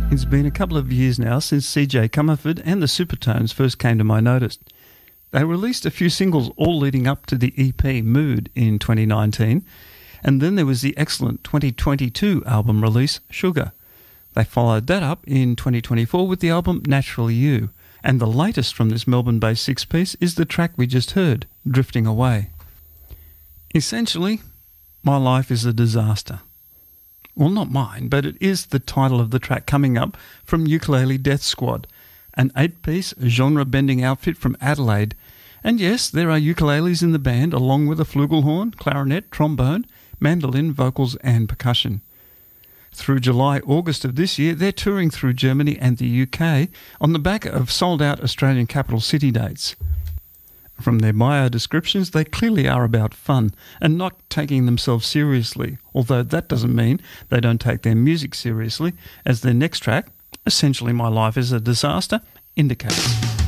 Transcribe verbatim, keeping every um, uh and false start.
It's been a couple of years now since C J Comerford and the Supertones first came to my notice. They released a few singles all leading up to the E P Mood in twenty nineteen, and then there was the excellent twenty twenty-two album release, Sugar. They followed that up in twenty twenty-four with the album Naturally You, and the latest from this Melbourne-based six-piece is the track we just heard, Drifting Away. Essentially, my life is a disaster. Well, not mine, but it is the title of the track coming up from Ukulele Death Squad, an eight-piece genre-bending outfit from Adelaide. And yes, there are ukuleles in the band along with a flugelhorn, clarinet, trombone, mandolin, vocals and percussion. Through July, August of this year, they're touring through Germany and the U K on the back of sold-out Australian capital city dates. From their bio descriptions, they clearly are about fun and not taking themselves seriously, although that doesn't mean they don't take their music seriously, as their next track, Essentially My Life is a Disaster, indicates.